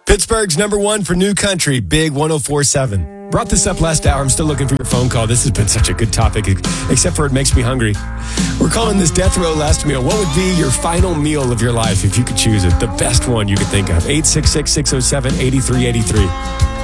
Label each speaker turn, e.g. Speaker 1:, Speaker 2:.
Speaker 1: Pittsburgh's number one for new country, Big 104.7. Brought this up last hour. I'm still looking for your phone call. This has been such a good topic, except for it makes me hungry. We're calling this Death Row Last Meal. What would be your final meal of your life if you could choose it? The best one you could think of. 866-607-8383.